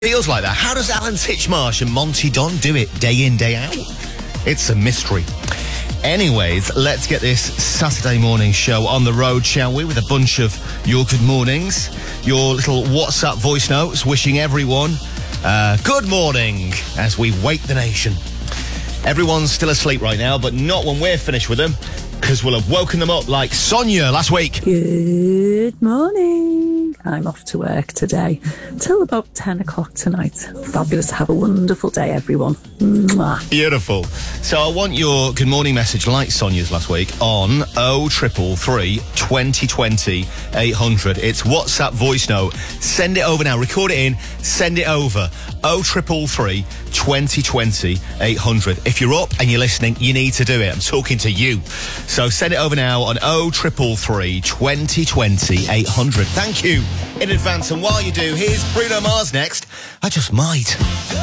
Feels like that. How does Alan Titchmarsh and Monty Don do it day in, day out? It's a mystery. Anyways, let's get this Saturday morning show on the road, shall we? With a bunch of your good mornings, your little WhatsApp voice notes wishing everyone good morning as we wake the nation. Everyone's still asleep right now, but not when we're finished with them, because we'll have woken them up like Sonia last week. Good morning. I'm off to work today till about 10 o'clock tonight. Fabulous. Have a wonderful day, everyone. Mwah. Beautiful. So I want your good morning message like Sonia's last week on 0333 2020 800. It's WhatsApp voice note. Send it over now. Record it in. Send it over. 0333 2020 800. If you're up and you're listening, you need to do it. I'm talking to you. So send it over now on 0333 2020 800. Thank you in advance. And while you do, here's Bruno Mars next. I just might.